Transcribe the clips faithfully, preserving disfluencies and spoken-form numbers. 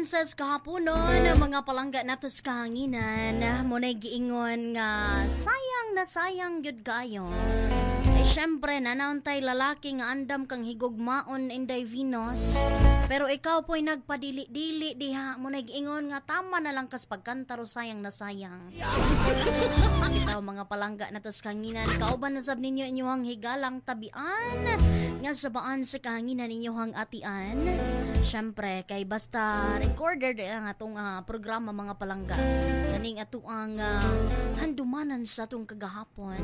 sa kahaponon, mga palangga natos kahanginan, muna'y giingon nga sayang na sayang gyud kayo. Ay syempre, nanauntay lalaki nga andam kang higugmaon inday Venus. Pero ikaw po'y nagpadili-dili diha, muna'y giingon nga tama na lang kas pagkantaro sayang na sayang. Bitaw mga palangga natos kahanginan, kauban na sab ninyo inyong higalang tabian, nga sabaan sa kahanginan inyong atian. Syempre, kay basta recorder ang atong uh, programa mga palangga. Kaning ato ang uh, handumanan sa atong kagahapon.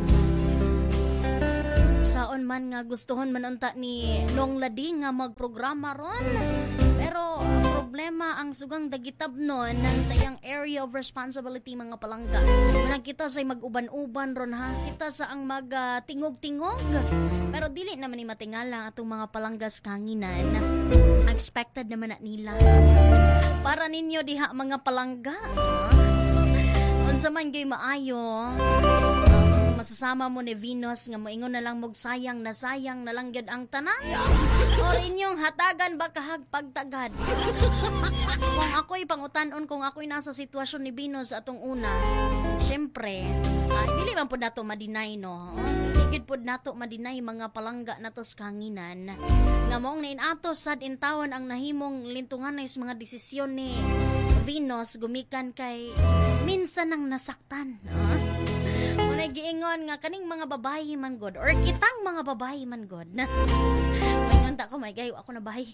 Saon man nga gustuhon man unta ni Nong Ladi nga magprograma ron. Pero ang problema ang sugang dagitab nun ng sa iyang area of responsibility mga palangga. Munang kita sa'y mag-uban-uban ron ha. Kita sa ang mag-tingog-tingog. Pero dili naman ni matingala atong mga palanggas kanginan. Expected naman na nila. Para ninyo diha mga palangga. Unsa man gay maayo. Masasama mo ni Venus nga moingon na lang mog sayang na sayang na lang gyud ang tanan. Or inyong hatagan ba kahag pagtagad. Kung ako'y pangutan-on kung ako'y nasa sitwasyon ni Venus atong una, syempre, ay dili man pud nato madinay no. Dili gid pud nato madinay mga palangga natos kanginan. Nga moong niinatos sad intawon ang nahimong lintungan is mga desisyon ni Venus gumikan kay minsan nang nasaktan. Huh? Muna giingon nga kaning mga babae man god or kitang mga babae man god na maingon ta ko may gayo ako na bahay.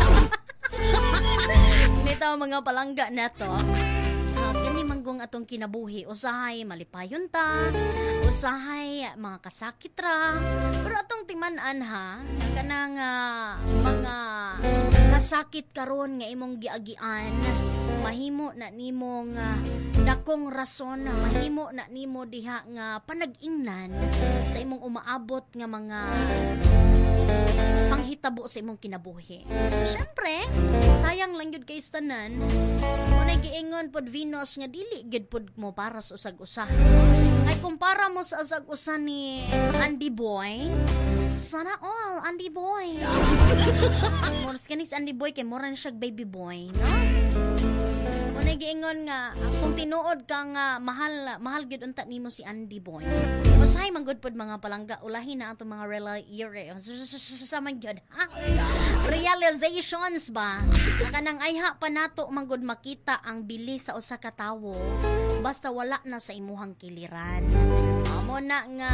Nito mga palangga na to. Uh, kani manggong atong kinabuhi usahay malipayon ta, usahay mga kasakit ra. Pero atong timan-an ha, kanang uh, mga kasakit karon nga imong giagian, mahimo na nimong uh, dakong rason na mahimo na nimo diha nga panag-ingnan sa imong umaabot nga mga panghitabo sa imong kinabuhi. Syempre, sayang lang yun kay tanan. Muna giingon pod Venus nga dili gid pod mo para sa usag-usa. Ay kumpara mo sa usag-usa ni Andy Boy, sana all Andy Boy. Moras kanis Andy Boy kay mura na siya baby boy, no? Muna giingon nga kung tinuod ka nga mahal mahal gyud unta nimo si Andy Boy. Usahay man gud pod mga palangga ulahi na ato mga realizations gyud. Realizations ba? Kanang ayha pa nato man gud makita ang bilis sa usa ka tawo basta wala na sa imuhang kiliran. Amo na nga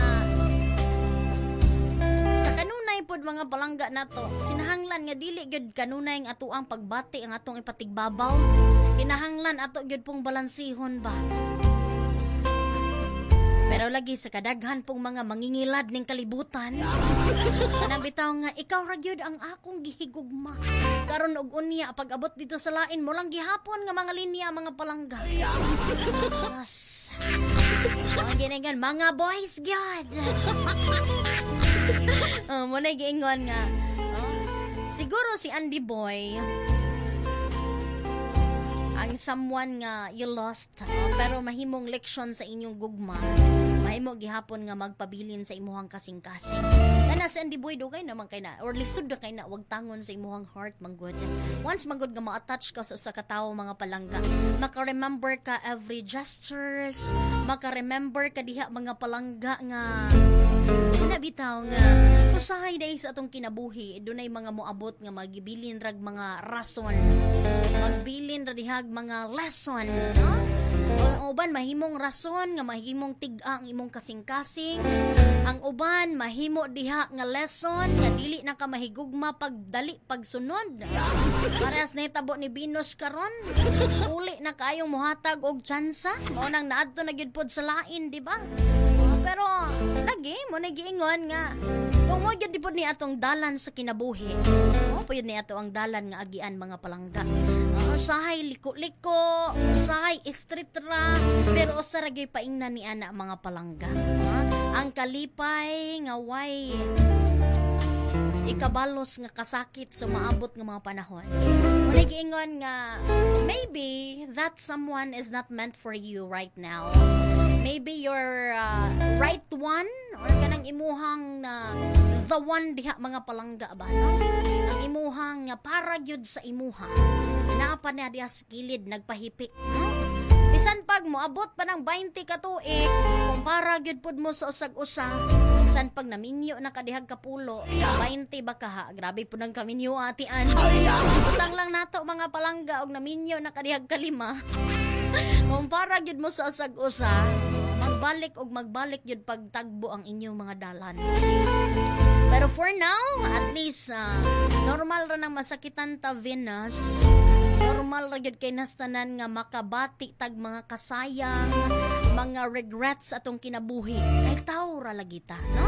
sa kanunay pod mga palangga nato, kinahanglan nga dili gyud kanunay ang ato ang pagbati ang atong ipatigbabaw. Kinahanglan ato gyud pong balansihon ba. Pero lagi sa kadaghan pong mga mangingilad ning kalibutan. Kanang bitaw nga ikaw ra gyud ang akong gihigugma. Karon og unya pag abot dito sa lain mo lang gihapon nga mga linya mga palangga. Sus. Mga ginagan mga boys gyud. Oh, mo na giingon nga. Oh, siguro si Andy Boy ang someone nga you lost, oh, pero mahimong leksyon sa inyong gugma. Mahimo gihapon nga magpabilin sa imuhang kasing-kasing. Kana si Andy Boy do kay naman kay na or lisod kay na wag tangon sa imuhang heart manggod. Once manggod nga ma-attach ka sa usa ka tawo mga palangga, maka-remember ka every gestures, maka-remember ka diha mga palangga nga nabitaw nga usahay dahil sa atong kinabuhi dunay mga moabot nga magibilin rag mga rason, magbilin ra dihag mga lesson, no? Ang uban mahimong rason nga mahimong tig-a ang imong kasing-kasing. Ang uban mahimo diha nga lesson nga dili na ka mahigugma pagdali pagsunod. Parehas na hitabo ni Venus karon. Uli na kayong mohatag og tsansa. Mao nang naadto na gyud pod sa lain, di ba? Pero lagi mo na giingon nga kung mo gyud pod ni atong dalan sa kinabuhi. Mo pud ni ato ang dalan nga agian mga palangga. Usahay liko-liko, usahay estritra, pero usa ra gyud paingnan ni ana mga palangga. Ha? Ang kalipay nga way ikabalos nga kasakit sa maabot nga mga panahon. Muna giingon nga maybe that someone is not meant for you right now. maybe your uh, right one or kanang imuhang na the one diha mga palangga ba no? Ang imuhang nga para gyud sa imuha naapa na diha sa kilid nagpahipi no? Bisan pag moabot pa ng twenty ka tuig kung para gyud pud mo sa usag-usa bisan pag naminyo na kadihag kapulo twenty ba ka ha grabe pud ang kaminyo atian utang lang nato mga palangga og naminyo na kadihag kalima kung para gyud mo sa usag-usa magbalik og magbalik gyud pagtagbo ang inyong mga dalan. Pero for now, at least uh, normal ra nang masakitan ta Venus. Normal ra gyud kay nastanan nga makabati tag mga kasayang, mga regrets atong kinabuhi. Kay tao ra lagi ta, no?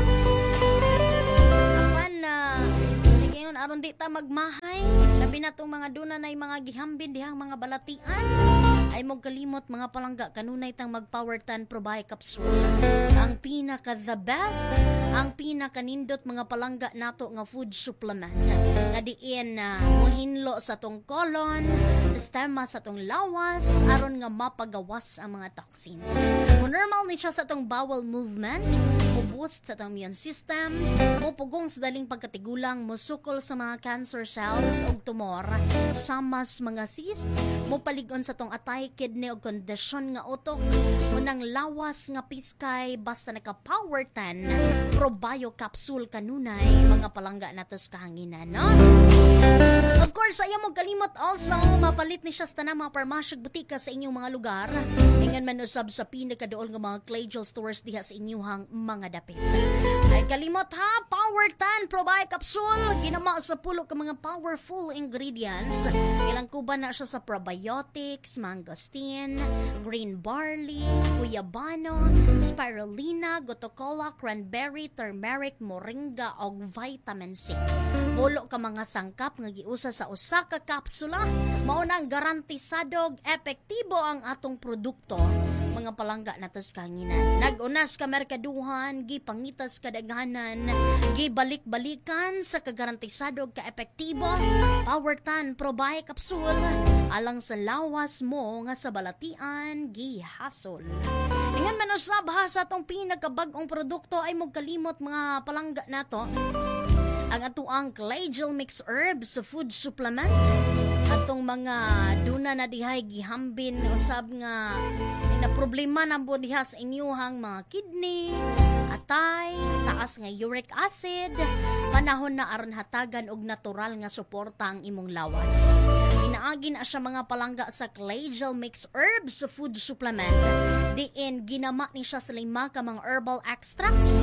Apan na uh, ngayon aron di ta magmahay, labi na tong mga dunay mga gihambin dihang mga balatian. Ay mong kalimot mga palangga kanunay tang mag-Powertan Probay Capsule. Ang pinaka the best, ang pinaka nindot mga palangga nato nga food supplement. Nga diin na uh, mohinlo sa tong colon, sistema sa tong lawas, aron nga mapagawas ang mga toxins. Mo normal ni siya sa tong bowel movement, mo boost sa tong immune system, mo pugong sa daling pagkatigulang, mo sukol sa mga cancer cells og tumor, samas mga cyst, mo paligon sa tong atay kidney o kondisyon nga utok unang lawas nga piskay basta naka Powertan Probio Capsule kanunay mga palangga natos kahanginan no. Of course ayaw mo kalimot also mapalit ni siya sa tanang mga parmasyag butika sa inyong mga lugar ingan man usab sa pinakadool nga mga Clajol stores diha sa inyong mga dapit. Ay kalimot ha Powertan Probio Capsule ginama sa pulo ka mga powerful ingredients ilang kuban na siya sa probiotics, mangosteen, green barley, guyabano, spirulina, gotokola, cranberry, turmeric, moringa og vitamin C. Bulo ka mga sangkap nga giusa sa usa ka kapsula, mao nang garantisadog epektibo ang atong produkto. Mga palangga natos kanginan. Nag-unas ka merkaduhan, gipangitas kadaghanan, gibalik-balikan sa kagarantisadog ka epektibo. Powertan Probay Capsule alang sa lawas mo nga sa balatian gihasol. Ingan man usab ha sa atong pinakabag-ong produkto ay magkalimot mga palangga nato. Ang atuang Clajol Mix Herbs food supplement atong mga duna na dihay gihambin usab nga na problema na po diha sa inyuhang mga kidney, atay, taas nga uric acid, panahon na aron hatagan og natural nga suporta ang imong lawas. Inaagi na siya mga palangga sa Clajol Mix Herbs food supplement. Diin ginama ni siya sa lima ka mga herbal extracts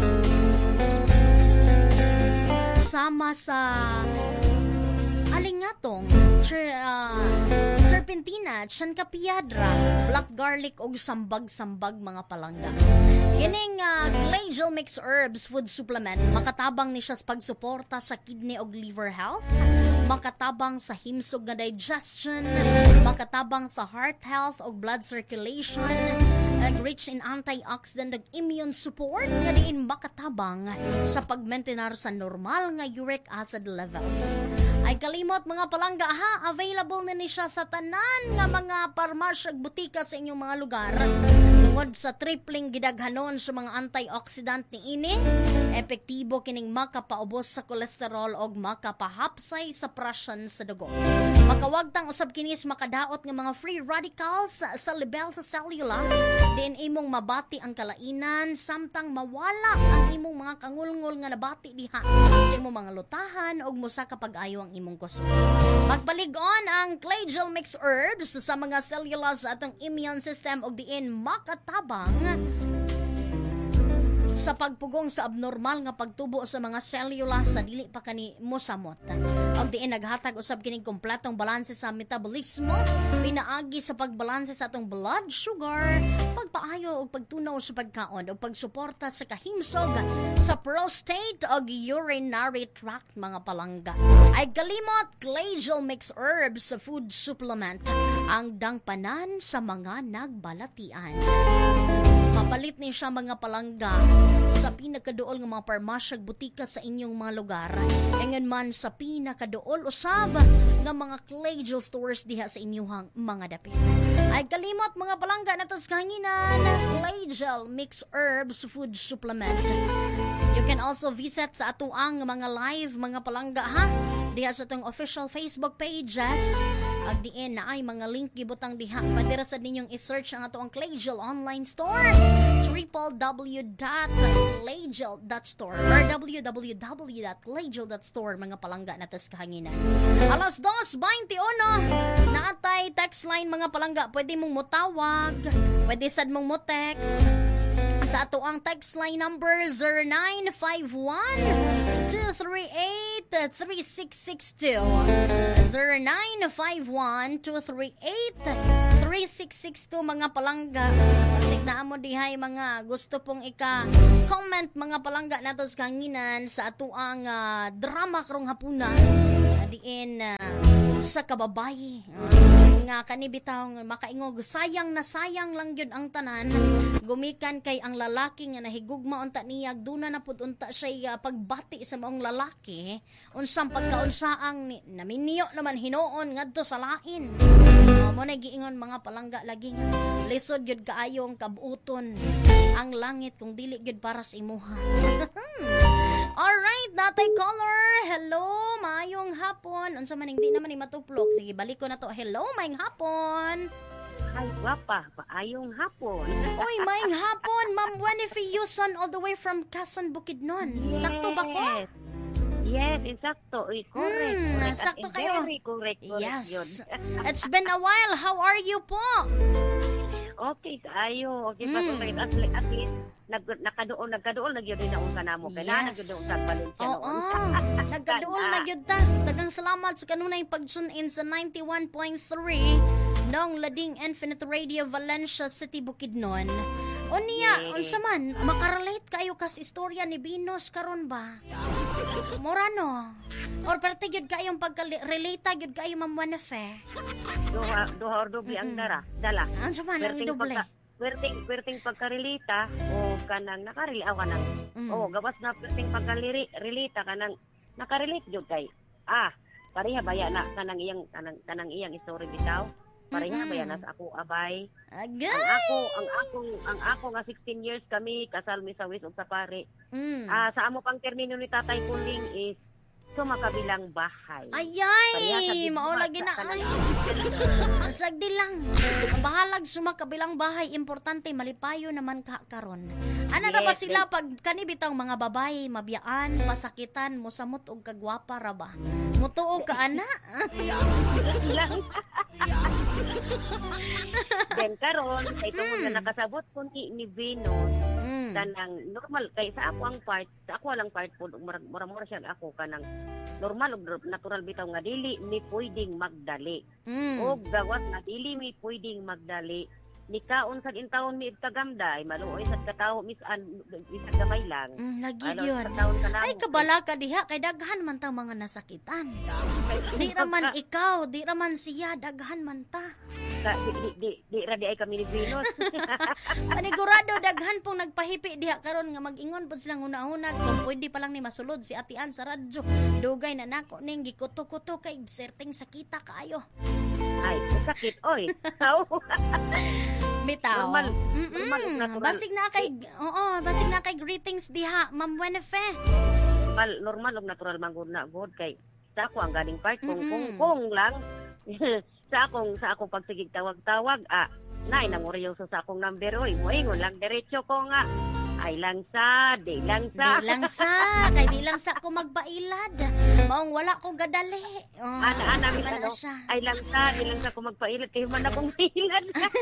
sama sa alingatong, cher, uh, serpentina, chancapiadra, black garlic og sambag-sambag mga palangga. Kining uh, Clajol Mix Herbs food supplement makatabang ni siya sa pagsuporta sa kidney og liver health, makatabang sa himsog nga digestion, makatabang sa heart health og blood circulation, ag rich in antioxidant ag immune support nga diin makatabang sa pagmaintenar sa normal nga uric acid levels. Ay kalimot mga palangga ha, available na ni siya sa tanan nga mga parmasya ag butika sa inyong mga lugar. Tungod sa tripling gidaghanon sa mga antioxidant ni ini, epektibo kining makapaubos sa kolesterol og makapahapsay sa presyon sa dugo. Makawagtang usab kinis makadaot nga mga free radicals sa, sa level sa cellula, din imong mabati ang kalainan samtang mawala ang imong mga kangulngol nga nabati diha sa imong mga lutahan og musa kapag ayo ang imong kusog. Magbalig-on ang Clajol Mix Herbs sa mga cellula sa atong immune system og diin makatabang sa pagpugong sa abnormal nga pagtubo sa mga selula sa dili pa kani mosamot. Og diin naghatag usab kining kompletong balanse sa metabolismo, pinaagi sa pagbalanse sa atong blood sugar, pagpaayo og pagtunaw sa pagkaon ug pagsuporta sa kahimsog sa prostate ug urinary tract mga palangga. Ay kalimot Clajol Mix Herbs sa food supplement ang dangpanan sa mga nagbalatian. mapalit ni siya mga palangga sa pinakaduol nga mga parmasyag butika sa inyong mga lugar. Engon man sa pinakaduol usab nga mga clay gel stores diha sa inyong mga dapit. Ay kalimot mga palangga natas kahanginan, clay gel mixed herbs food supplement. You can also visit sa atuang mga live mga palangga ha diha sa tong official Facebook pages. Ag diin na ay mga link gibutang diha. Madira sa ninyong i-search ang ato ang Claygel online store. w w w dot claygel dot store or w w w dot claygel dot store mga palangga natas kahanginan. Alas dos twenty-one naatay text line mga palangga. Pwede mong mutawag, pwede sad mong mo text sa ato ang text line number zero nine five one two three eight three six six two zero nine five one two three eight three six six two mga palangga. Signaan mo dihay mga gusto pong ika-comment mga palangga natos kanginan sa ato ang uh, drama karong hapuna. Diin uh, sa kababayi uh, nga kanibitaw makaingog sayang na sayang lang yun ang tanan gumikan kay ang lalaki nga nahigugma unta niyag duna na pud unta siya uh, pagbati sa maong lalaki unsang pagkaunsaang ni, naminiyo naman hinuon ngadto sa lain. Uh, mo na giingon mga palangga lagi nga lisod gyud kaayong kabuton ang langit kung dili gyud para sa imuha. Alright, datay caller. Hello, maayong hapon. Unsa man hindi naman ni matuplok. Sige, balik ko na to. Hello, maayong hapon. Ay, gwapa. Maayong hapon. Uy, maayong hapon. Ma'am Winifred Yuson all the way from Quezon, Bukidnon. Yes. Sakto ba ko? Yes, insakto. Uy, correct. Hmm, correct. sakto At kayo. Very correct, correct Yes. yun. It's been a while. How are you po? Okay, kaayo. Okay, Mm. pa correct. At, least- at least, nag, nakadoon, nagkadoon, nagyod rin ako sa namo. Kailangan Yes. nagkadoon sa Valencia Oo. noon. Nagkaduol na gyud ta. Dagang salamat sa kanunay pag-tune-in sa ninety-one point three ng Lading Infinite Radio Valencia City, Bukidnon. O niya, Yes. unsa man, makarelate kayo kas istorya ni Venus karon ba? Morano. Or parte gyud kayong pagka-relate gyud kayo Ma'am Winifred. Duha, duha or doble ang dara. Dala. Unsa man ang Perting doble? pagka- Perting, perting pagkarelita o kanang nakareli aw kanang. Mm. Oh, gawas na perting pagkarelita kanang nakarelate jud kay. Ah, pareha baya na kanang iyang kanang kanang iyang story bitaw. Pareha Mm-mm. baya na sa ako abay. Agay. Ang ako, ang ako, ang ako nga sixteen years kami kasal mi sa wis ug sa pare. Mm. Ah, sa amo pang termino ni Tatay Kuling is sumakabilang bahay. Ayay, Pareha sa mao bigmat lagi sa na ay. kanang- Sagdi lang. Ang bahalag sumakabilang bahay, importante malipayo naman ka karon. Ana ra ba Yes, sila pag kanibitang mga babae mabiyaan, pasakitan, mosamot og kagwapa ra ba? Mutuog ka ana? lang. Then karon kay tungod na nakasabot kun ni ni Venus Mm. kanang normal kay sa ako ang part sa ako lang part pud mura mura siya ako kanang normal ug natural bitaw nga dili ni pwedeng magdali Mm. og gawas nga dili mi pwedeng magdali ni kaon sa intawon mi tagamday maluoy sa katawo misan bisan gamay lang. Mm, lagi Ano, yun. sa taon ka na Ay, mo. kabala ka diha, kay daghan man ta mga nasakitan. Di raman ikaw, di raman siya, daghan man ta. Ka- di, di, di, di, ra di ay kami ni Venus. Panigurado, daghan pong nagpahipi diha karon nga mag-ingon po silang hunahunag kung pwede pa lang ni masulod si Atian sa radyo. Dugay na nako ning gikuto-kuto kay serteng sakita kaayo. Ay, sakit oy. How? Bitaw. Normal. Mm-mm. Normal ug natural. Basig na kay, oo, basig na kay greetings diha, Ma'am Winifred. normal normal ug natural man gud na good kay sa ako ang galing part kung Mm-mm. kung kung lang sa akong sa akong pagsigig tawag-tawag ah nay namoryoso sa akong number oy moingon lang diretso ko nga ay lang sa di lang sa Di lang sa, kay di lang sa ko magpailad. Maong wala ko gadali. Oh, ana ana mi wala ano siya. ay lang sa di lang sa ko magpailat kay man akong hilad.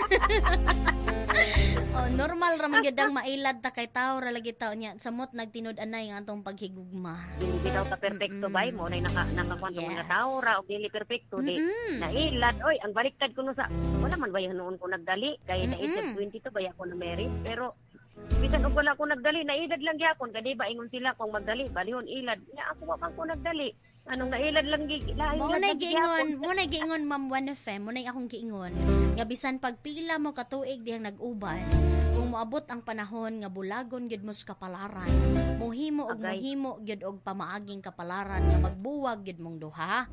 Oh, normal ra man gyud ang mailad ta kay tao ra lagi tao niya. Samot nagtinud-anay ang atong paghigugma. Dili bitaw ta perfecto Mm-mm. bay mo nay naka nakakuan Yes. mga tao ra og dili perfecto di Mm-mm. nailad oy ang baliktad kuno sa wala man bay noon ko nagdali kay na Mm-mm. age twenty-two bay ako na married pero bisan og wala ko nagdali nailad lang gyapon kadi ba ingon sila kung magdali balihon ilad nya ako wa pa ko nagdali anong nailad lang gi lain Mo lang na gyapon. giingon, mo na giingon Ma'am Winifred, mo na akong giingon. Nga bisan pagpila mo katuig diyang nag-uban, Kung moabot ang panahon nga bulagon gyud mo sa kapalaran, mohimo og Agay. mohimo gyud og pamaaging kapalaran nga magbuwag gyud mong duha.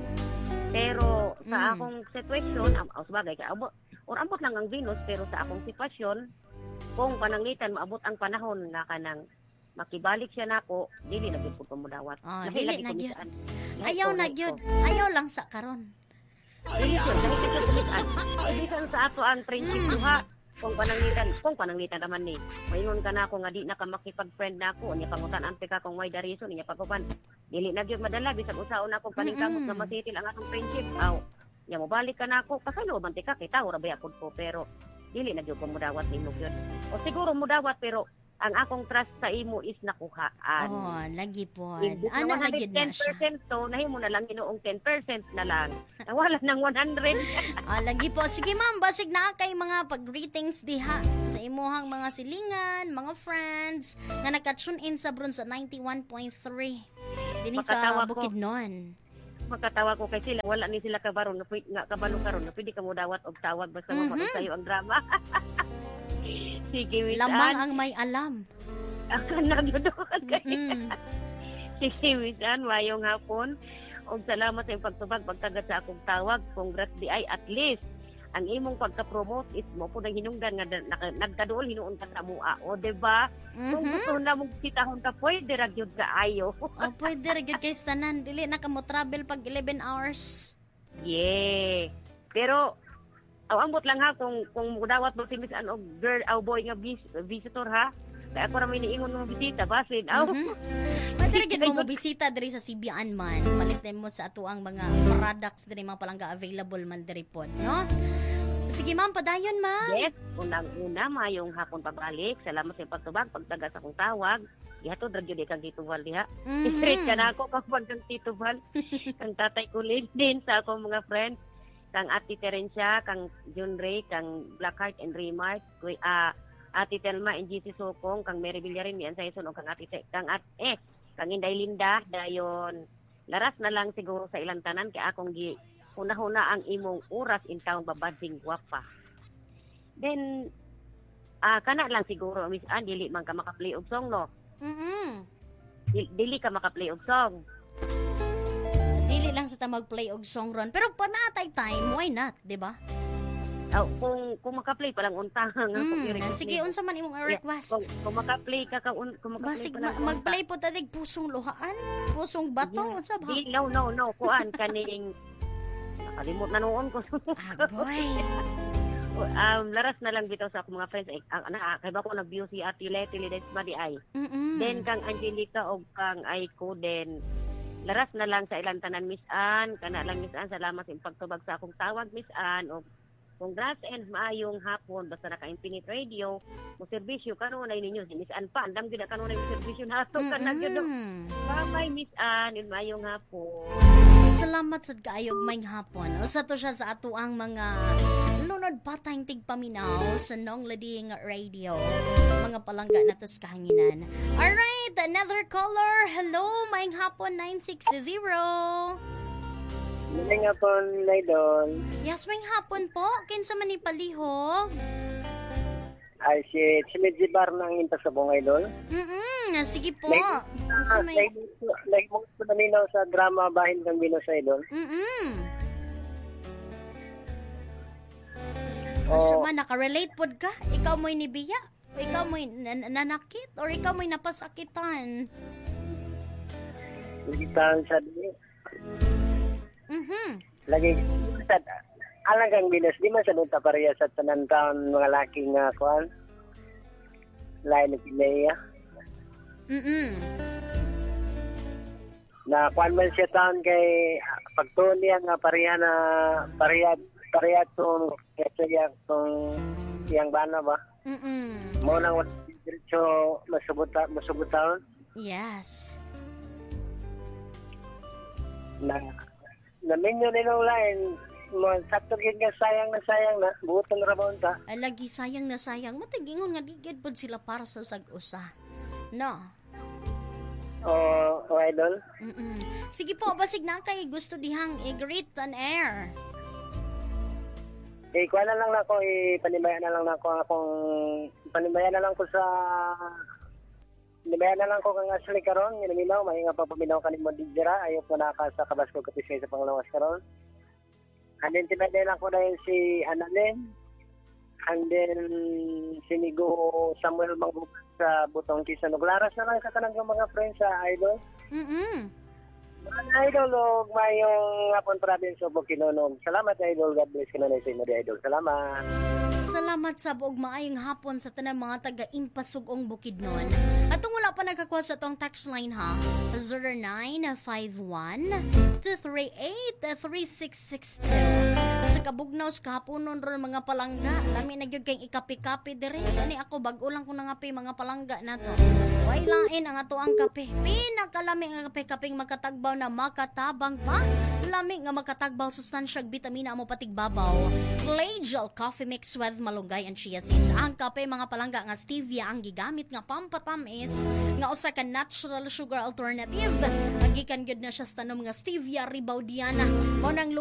Pero sa Mm. akong sitwasyon, am oh, sabagay ka abot or ambot lang ang Venus, pero sa akong sitwasyon, kung pananglitan maabot ang panahon nga kanang makibalik siya nako, dili na gyud ko mudawat. Ah, Lahi dili lagi na ko gyud. misaan. Lahi Ayaw ko, na lahi gyud. ko. Ayaw lang sa karon. Dili gyud, lahi ko sa kumitaan. Ibisan sa ato ang prinsipyo Mm. ha. Kung pananglitan, kung pananglitan naman ni, maingon ka na ako nga di na ka makipag-friend na ako, niya pangutan-an ka kung why the reason, niya pagkupan. Dili na gyud madala, bisag usaon ako paningkamot Mm-mm. nga masitil ang atong friendship. Aw, niya mo balik ka na ako, pasalo man ka, kita ora ba ako ko, pero dili na gyud ko mudawat nimo gyud. O siguro mudawat, pero ang akong trust sa imo is nakuhaan. Oh, lagi po. Imbis Ana na na gyud na siya. one hundred ten percent to, nahimo na lang ginoong ten percent na lang. Nawala ng one hundred. Ah, lagi po. Sige ma'am, basig na kay mga pag-greetings diha sa imuhang mga silingan, mga friends nga naka-tune in sa Bron sa ninety-one point three. Dinhi sa Makatawa ko. Bukidnon. Makatawa ko kay sila, wala ni sila kabaron, na pwede- nga kabalo karon, na pwede ka mo dawat og tawag basta Mhm. mm sa'yo ang drama. Sige, Miss Lamang Ann. ang may alam. Ang kanang yun Mm. Sige, Miss Ann, mayong hapon. Og salamat sa iyong pagtubag, pagtagat sa akong tawag. Congrats di ay at least ang imong pagka-promote is mo po nang hinungdan nga na- naka- nagkaduol hinuon ka sa mua. O, diba? Kung Mhm. gusto na mong sitahon ka, pwede ra gyud ka ayo. Oh, pwede ra gyud kay tanan. Dili na ka mo travel pag eleven hours. Yeah. Pero aw ambot lang ha kung kung mudawat mo si Miss Ann og girl aw boy nga vis, visitor ha. Kaya ako ra may niingon mo bisita basin. Aw. Mhm. Pwede ra gyud mo mobisita diri sa Sibian man. Palitin mo sa ato ang mga products diri mga palangga available man diri pod, no? Sige ma'am, padayon ma'am. Yes, unang-una mayong hapon pabalik. Salamat sa iyong pagtubag, pagtaga sa akong tawag. Gihatod ra gyud kang gitubal diha. Mhm. Straight ka na ako kapag kang titubal. Kang tatay kulin din sa akong mga friends. Kang Ate Terencia, kang June Ray, kang Blackheart and Remark, kuy ah Ate Telma and G C Sokong, kang Mary Villarin, Mian Saison, o kang Ate Te- kang At eh, kang Inday Linda, dayon. Laras na lang siguro sa ilang tanan kay akong gi huna-huna ang imong oras in town babading gwapa. Then ah kana lang siguro Miss Ann, dili man ka maka-play og song no. Mhm. Dili, dili ka maka-play og song. Dili lang sa ta mag-play og song ron. Pero panatay time, why not, di ba? Aw, kung kung maka-play pa lang untang ang Mm, sige, unsa man imong request? Kung, kung maka-play ka ka un, kung maka-play Basig pa lang ma- mag-play po tadig pusong luhaan, pusong bato, Yeah. unsa ba? Di, no, no, no. Kuan, kaning... Nakalimot na noon ko. Agoy. um, laras na lang bitaw sa akong mga friends. Ay, ang, na, kaya ba ko nag-view si Ate Leti Lides Madi ay. Mm-mm. Then, kang Angelica o kang Aiko, then laras na lang sa ilang tanan, Miss Ann. Kana lang, Miss Ann. Salamat sa pagtubag sa akong tawag, Miss Ann. O, congrats and maayong hapon. Basta naka-Infinite Radio. Mo serbisyo, kanunay ninyo. Si Miss Ann pa. Andam gina kanunay mo serbisyo na ito. Kanag yun. Mm-mm. Bye-bye, Miss Ann. And maayong hapon. Salamat sa kaayog may hapon. Usa to siya sa ato ang mga lunod patayng tigpaminaw sa Nong Lading Radio. Mga palangga na tos kahanginan. Alright, another caller. Hello, may hapon nine six zero. Maling hapon, Laydon. Yes, may hapon po. Kinsa man ni palihog? Ay, si Chimedzi Bar ng Impasabong, Idol. Mm-mm, sige po. Like- Kinsa Ah, may... like, like mo gusto naminaw sa drama Bahin kang Binos, Idol. Mm-mm. Oh. Asa man, nakarelate pod ka? Ikaw mo'y nibiya? Ikaw mo'y nan- nanakit? Or ikaw mo'y napasakitan? Hindi tahan sa di. Mhm. Lagi, sa alang kang Binos, di man sa nunta pareha sa tanan taon mga laki nga kuhan. Lain na pinaya. Mm-mm. Na kuhan man siya taon kay pagtuon niya nga pareha na pareha pareha tong kaya tong yang bana ba? Mm-mm. Mo nang wala diretso masubot masubot taon. Yes. Na naminyo nila lain mo sakto gid nga sayang na sayang na buton ra ba unta. Ay, lagi sayang na sayang. Matigingon nga digid pod sila para sa sag-usa. No. O o idol. Mm-mm. Sige po, basig na kay gusto dihang i-greet on air. Eh, kuha na lang na ako, eh, panibayan na lang na ako akong, panibayan na lang ko sa, panibayan na lang ko kang asli karon, minaminaw, may nga pa paminaw ka ni mo didira, ayaw po na ka sa Kabasko Kapisay sa Panglawas karon. And then, tinay lang ko dahil si Annalyn, and then, sinigo Samuel Mangubat sa Butong Quezon. Naglaras na lang sa kanang mga friends sa Idol. Mm-mm. Mga Idol, og mayong Hapon Province of Bukidnon. Salamat, Idol. God bless ka na sa inyo, Idol. Salamat. Salamat sa buog maayong hapon sa tanang mga taga-impasugong Bukidnon. At kung wala pa nagkakuha sa tong text line ha, zero nine five one, two three eight, three six six two. Sa kabugnaw sa kahaponon ron mga palangga, lami na gyud kay ikapi-kapi dire. Ani ako bag-o lang ko nangapi mga palangga nato. Way lain ang ato ang kape. Pinakalami nga kape-kaping makatagbaw na makatabang pa. Lami nga makatagbaw sustansyag bitamina amo patigbabaw. Clay-gel coffee mix with malunggay and chia seeds. Ang kape mga palangga nga stevia ang gigamit nga pampatamis nga usa ka natural sugar alternative. Magikan gyud na siya sa tanom nga stevia ribaudiana. Mao nang